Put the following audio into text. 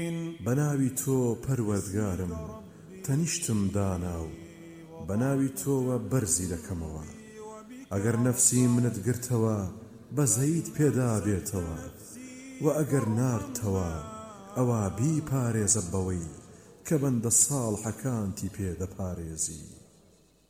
بەناوی تۆ پەروەردگارم تەنیشتم داناو بەناوی تۆوە بەرزی دەکەمەوە ئەگەر نەفسی منت گرتەوە بەزەیت پێدا بێتەوە و ئەگەر ناردتەوە ئەوە بیپارێزە بەوەی کە بەندە ساڵحەکانتی پێدەپارێزی